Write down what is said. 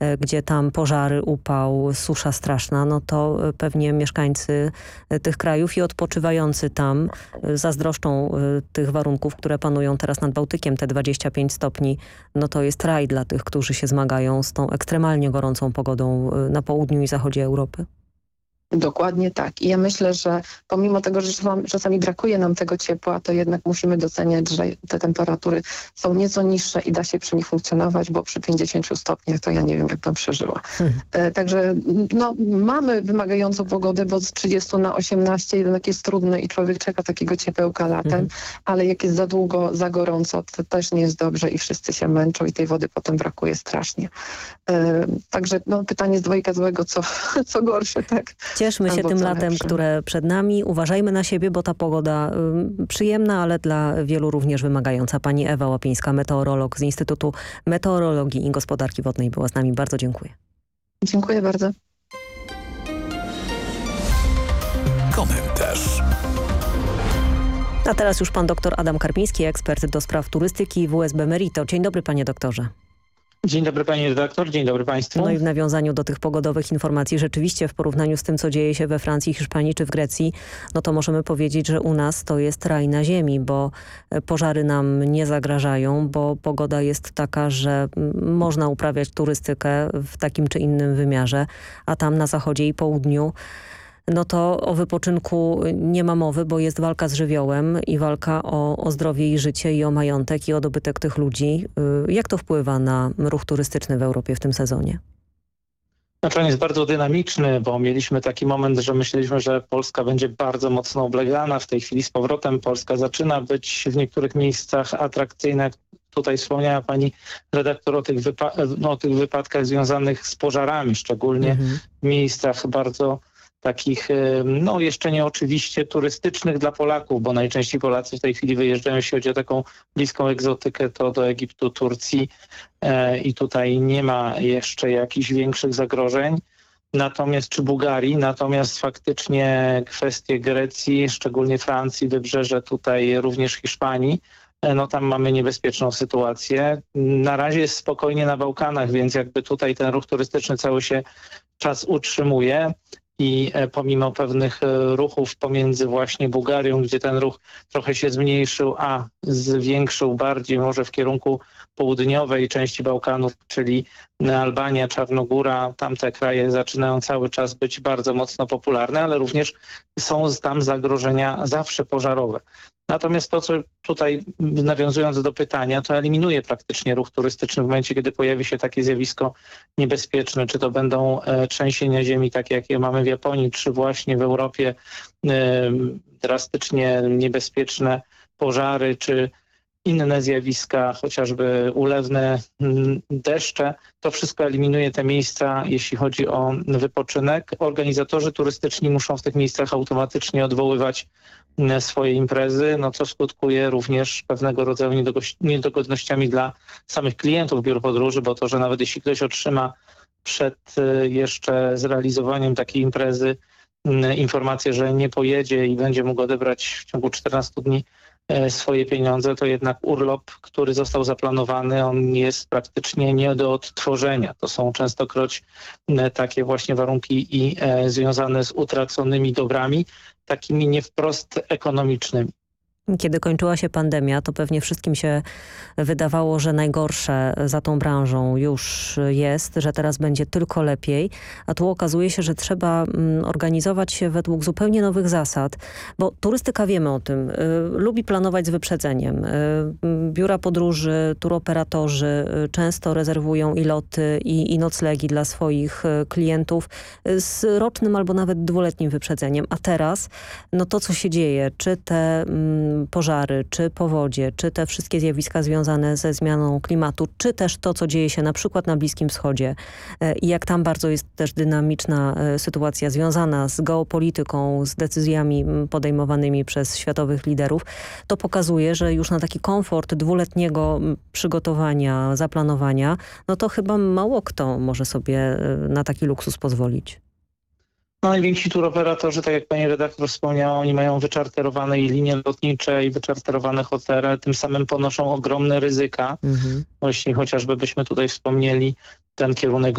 gdzie tam pożary, upał, susza straszna, no to pewnie mieszkańcy tych krajów i odpoczywający tam zazdroszczą tych warunków, które panują teraz nad Bałtykiem, te 25 stopni. No to jest raj dla tych, którzy się zmagają z tą ekstremalnie gorącą pogodą na południu i zachodzie Europy. Dokładnie tak. I ja myślę, że pomimo tego, że czasami brakuje nam tego ciepła, to jednak musimy doceniać, że te temperatury są nieco niższe i da się przy nich funkcjonować, bo przy 50 stopniach to ja nie wiem, jak bym przeżyła. Także no, mamy wymagającą pogodę, bo z 30 na 18 jednak jest trudne i człowiek czeka takiego ciepełka latem, ale jak jest za długo, za gorąco, to też nie jest dobrze i wszyscy się męczą i tej wody potem brakuje strasznie. Także no, pytanie z dwojga złego, co gorsze, tak? Cieszmy się tym latem, które przed nami. Uważajmy na siebie, bo ta pogoda przyjemna, ale dla wielu również wymagająca. Pani Ewa Łapińska, meteorolog z Instytutu Meteorologii i Gospodarki Wodnej była z nami. Bardzo dziękuję. Dziękuję bardzo. Komentarz. A teraz już pan doktor Adam Karpiński, ekspert do spraw turystyki WSB Merito. Dzień dobry, panie doktorze. Dzień dobry pani redaktor, dzień dobry państwu. No i w nawiązaniu do tych pogodowych informacji rzeczywiście w porównaniu z tym, co dzieje się we Francji, Hiszpanii czy w Grecji, no to możemy powiedzieć, że u nas to jest raj na ziemi, bo pożary nam nie zagrażają, bo pogoda jest taka, że można uprawiać turystykę w takim czy innym wymiarze, a tam na zachodzie i południu no to o wypoczynku nie ma mowy, bo jest walka z żywiołem i walka o zdrowie i życie i o majątek i o dobytek tych ludzi. Jak to wpływa na ruch turystyczny w Europie w tym sezonie? Znaczy on jest bardzo dynamiczny, bo mieliśmy taki moment, że myśleliśmy, że Polska będzie bardzo mocno oblegana. W tej chwili z powrotem Polska zaczyna być w niektórych miejscach atrakcyjna. Tutaj wspomniała pani redaktor o tych wypadkach związanych z pożarami, szczególnie w miejscach bardzo takich, no jeszcze nie oczywiście turystycznych dla Polaków, bo najczęściej Polacy w tej chwili wyjeżdżają, jeśli chodzi o taką bliską egzotykę, to do Egiptu, Turcji i tutaj nie ma jeszcze jakichś większych zagrożeń. Natomiast, czy Bułgarii, natomiast faktycznie kwestie Grecji, szczególnie Francji, wybrzeże tutaj również Hiszpanii, no tam mamy niebezpieczną sytuację. Na razie jest spokojnie na Bałkanach, więc jakby tutaj ten ruch turystyczny cały się czas utrzymuje. I pomimo pewnych ruchów pomiędzy właśnie Bułgarią, gdzie ten ruch trochę się zmniejszył, a zwiększył bardziej może w kierunku południowej części Bałkanów, czyli Albania, Czarnogóra, tamte kraje zaczynają cały czas być bardzo mocno popularne, ale również są tam zagrożenia zawsze pożarowe. Natomiast to, co tutaj nawiązując do pytania, to eliminuje praktycznie ruch turystyczny w momencie, kiedy pojawi się takie zjawisko niebezpieczne. Czy to będą trzęsienia ziemi, takie jakie mamy w Japonii, czy właśnie w Europie drastycznie niebezpieczne pożary, czy inne zjawiska, chociażby ulewne deszcze. To wszystko eliminuje te miejsca, jeśli chodzi o wypoczynek. Organizatorzy turystyczni muszą w tych miejscach automatycznie odwoływać swoje imprezy, no co skutkuje również pewnego rodzaju niedogodnościami dla samych klientów biur podróży, bo to, że nawet jeśli ktoś otrzyma przed jeszcze zrealizowaniem takiej imprezy informację, że nie pojedzie i będzie mógł odebrać w ciągu 14 dni swoje pieniądze, to jednak urlop, który został zaplanowany, on jest praktycznie nie do odtworzenia. To są częstokroć takie właśnie warunki i związane z utraconymi dobrami, takimi nie wprost ekonomicznymi. Kiedy kończyła się pandemia, to pewnie wszystkim się wydawało, że najgorsze za tą branżą już jest, że teraz będzie tylko lepiej, a tu okazuje się, że trzeba organizować się według zupełnie nowych zasad, bo turystyka, wiemy o tym, lubi planować z wyprzedzeniem. Biura podróży, turoperatorzy często rezerwują i loty, i noclegi dla swoich klientów z rocznym albo nawet 2-letnim wyprzedzeniem, a teraz no to, co się dzieje, czy te pożary, czy powodzie, czy te wszystkie zjawiska związane ze zmianą klimatu, czy też to, co dzieje się na przykład na Bliskim Wschodzie i jak tam bardzo jest też dynamiczna sytuacja związana z geopolityką, z decyzjami podejmowanymi przez światowych liderów, to pokazuje, że już na taki komfort 2-letniego przygotowania, zaplanowania, no to chyba mało kto może sobie na taki luksus pozwolić. No, najwięksi turoperatorzy, tak jak pani redaktor wspomniała, oni mają wyczarterowane i linie lotnicze i wyczarterowane hotele, tym samym ponoszą ogromne ryzyka. Właśnie chociażby byśmy tutaj wspomnieli ten kierunek